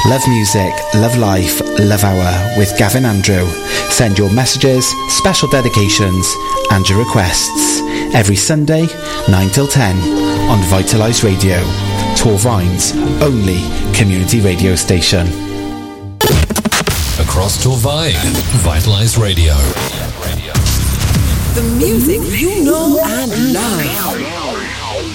Love music, love life, love hour with Gavin Andrew. Send your messages, special dedications and your requests every Sunday 9 till 10 on Vitalise Radio, Torvine's only community radio station. Across Torvine, Vitalise Radio. The music you know and love.